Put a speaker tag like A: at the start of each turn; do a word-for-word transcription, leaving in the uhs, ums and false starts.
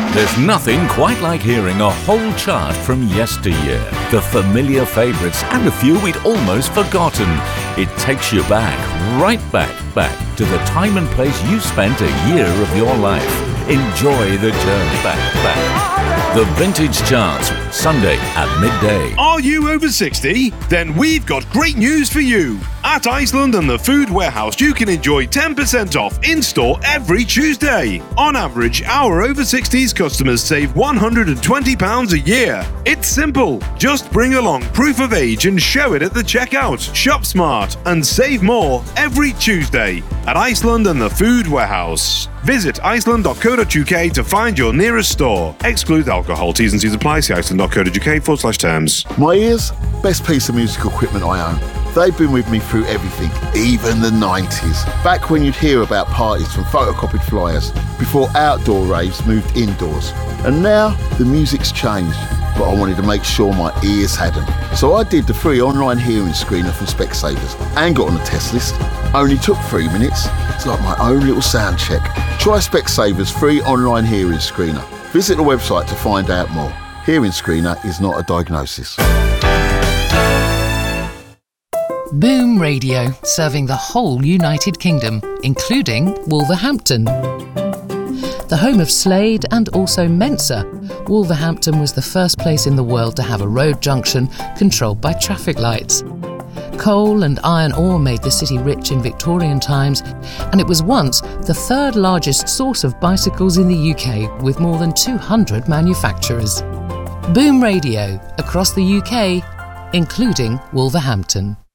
A: There's nothing quite like hearing a whole chart from yesteryear. The familiar favourites and a few we'd almost forgotten. It takes you back, right back, back to the time and place you spent a year of your life. Enjoy the journey back, back. The Vintage Charts, Sunday at midday.
B: Are you over sixty? Then we've got great news for you. At Iceland and the Food Warehouse, you can enjoy ten percent off in-store every Tuesday. On average, our over sixties customers save one hundred twenty pounds a year. It's simple. Just bring along proof of age and show it at the checkout. Shop smart and save more every Tuesday at Iceland and the Food Warehouse. Visit iceland dot co dot uk to find your nearest store. Exclude alcohol. T's and C's apply. See iceland dot co dot uk forward slash terms.
C: My ears, best piece of musical equipment I own. They've been with me through everything, even the nineties. Back when you'd hear about parties from photocopied flyers, before outdoor raves moved indoors. And now, the music's changed, but I wanted to make sure my ears hadn't. So I did the free online hearing screener from Specsavers and got on the test list. Only took three minutes. It's like my own little sound check. Try Specsavers free online hearing screener. Visit the website to find out more. Hearing screener is not a diagnosis.
D: Boom Radio, serving the whole United Kingdom, including Wolverhampton. The home of Slade and also Mensa, Wolverhampton was the first place in the world to have a road junction controlled by traffic lights. Coal and iron ore made the city rich in Victorian times, and it was once the third largest source of bicycles in the U K, with more than two hundred manufacturers. Boom Radio, across the U K, including Wolverhampton.